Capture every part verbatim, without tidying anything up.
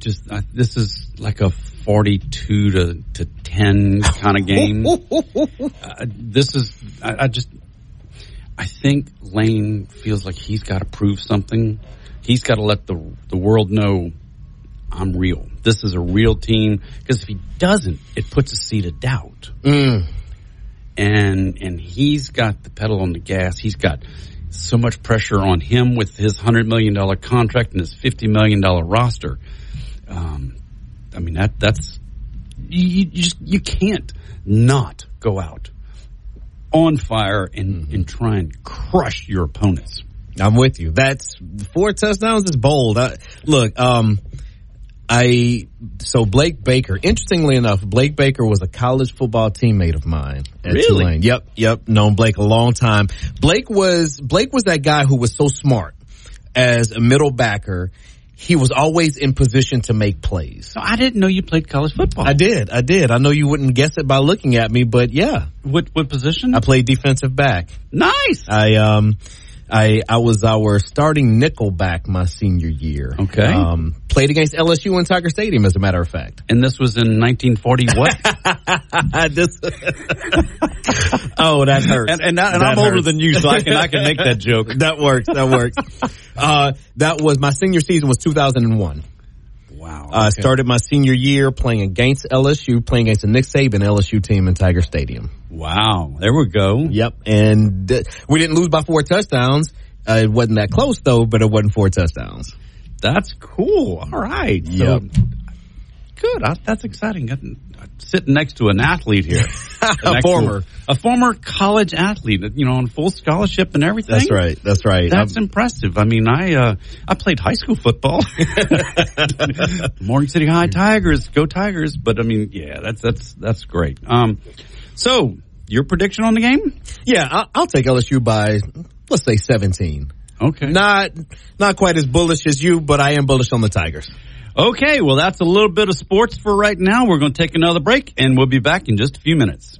just uh, this is like a forty-two to, to ten kind of game. uh, this is, I, I just, I think Lane feels like he's got to prove something. He's got to let the the world know I'm real. This is a real team. Because if he doesn't, it puts a seed of doubt. Mm. And and he's got the pedal on the gas. He's got so much pressure on him with his one hundred million dollars contract and his fifty million dollars roster. Um, I mean, that that's you, you just you can't not go out on fire and, mm-hmm. and try and crush your opponents. I'm with you. That's four touchdowns is bold. I, look, um, I so Blake Baker. Interestingly enough, Blake Baker was a college football teammate of mine at really? Tulane. Yep, yep. Known Blake a long time. Blake was Blake was that guy who was so smart as a middle backer. He was always in position to make plays. So I didn't know you played college football. I did. I did. I know you wouldn't guess it by looking at me, but yeah. What what position? I played defensive back. Nice. I um. I, I was our starting nickelback my senior year. Okay. Um, played against L S U in Tiger Stadium, as a matter of fact. And this was in nineteen forty what? this, oh, that hurts. And, and, and that I'm hurts. older than you, so I can I can make that joke. That works. That works. uh, that was my senior season was two thousand one. Wow. I okay. uh, started my senior year playing against L S U, playing against the Nick Saban L S U team in Tiger Stadium. Wow. There we go. Yep. And uh, we didn't lose by four touchdowns. Uh, it wasn't that close, though, but it wasn't four touchdowns. That's cool. All right. Yep. So, good. I, that's exciting. I'm sitting next to an athlete here. a former. A, a former college athlete, you know, on full scholarship and everything. That's right. That's right. That's I'm, impressive. I mean, I uh, I played high school football. Morgan City High Tigers. Go Tigers. But, I mean, yeah, that's that's that's great. Um, so, your prediction on the game? Yeah, I'll, I'll take L S U by, let's say, seventeen. Okay. Not not quite as bullish as you, but I am bullish on the Tigers. Okay, well, that's a little bit of sports for right now. We're going to take another break, and we'll be back in just a few minutes.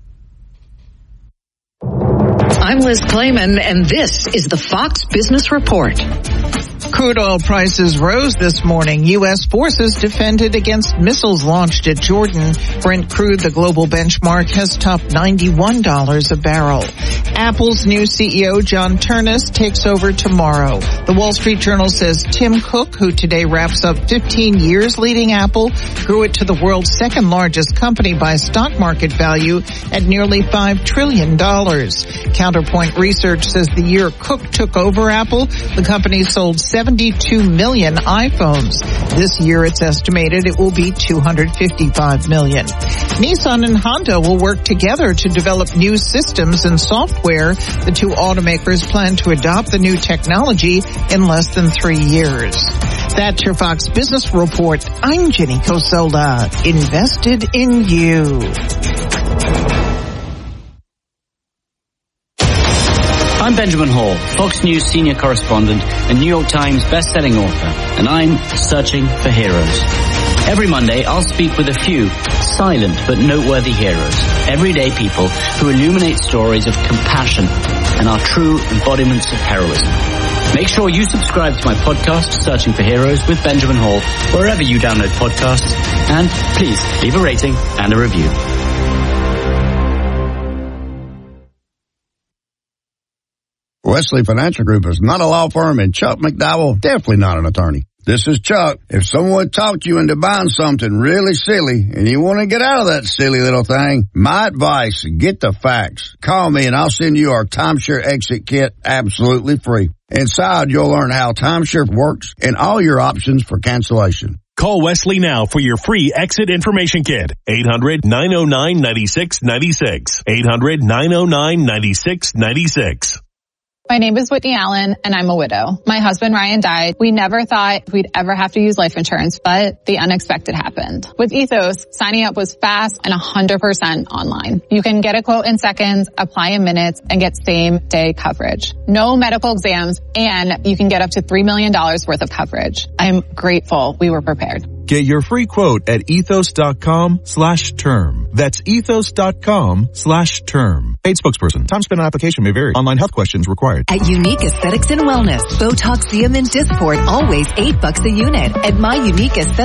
I'm Liz Klayman, and this is the Fox Business Report. Crude oil prices rose this morning. U S forces defended against missiles launched at Jordan. Brent crude, the global benchmark, has topped ninety-one dollars a barrel. Apple's new C E O, John Ternus, takes over tomorrow. The Wall Street Journal says Tim Cook, who today wraps up fifteen years leading Apple, grew it to the world's second largest company by stock market value at nearly five trillion dollars. Counterpoint Research says the year Cook took over Apple, the company sold seventy-two million iPhones. This year, it's estimated it will be two hundred fifty-five million. Nissan and Honda will work together to develop new systems and software. The two automakers plan to adopt the new technology in less than three years. That's your Fox Business Report. I'm Jenny Cosola. Invested in you. I'm Benjamin Hall, Fox News senior correspondent and New York Times best-selling author, and I'm searching for heroes. Every Monday, I'll speak with a few silent but noteworthy heroes, everyday people who illuminate stories of compassion and are true embodiments of heroism. Make sure you subscribe to my podcast, Searching for Heroes with Benjamin Hall, wherever you download podcasts, and please leave a rating and a review. Wesley Financial Group is not a law firm, and Chuck McDowell, definitely not an attorney. This is Chuck. If someone talked you into buying something really silly and you want to get out of that silly little thing, my advice, get the facts. Call me and I'll send you our timeshare exit kit absolutely free. Inside, you'll learn how timeshare works and all your options for cancellation. Call Wesley now for your free exit information kit. eight hundred, nine oh nine, nine six nine six. eight hundred, nine oh nine, nine six nine six. My name is Whitney Allen, and I'm a widow. My husband, Ryan, died. We never thought we'd ever have to use life insurance, but the unexpected happened. With Ethos, signing up was fast and one hundred percent online. You can get a quote in seconds, apply in minutes, and get same-day coverage. No medical exams, and you can get up to three million dollars worth of coverage. I'm grateful we were prepared. Get your free quote at ethos.com slash term. That's ethos.com slash term. Paid spokesperson. Time spent on application may vary. Online health questions required. At Unique Aesthetics and Wellness, Botox, Xeomin, Dysport, always eight bucks a unit. At My Unique Aesthetics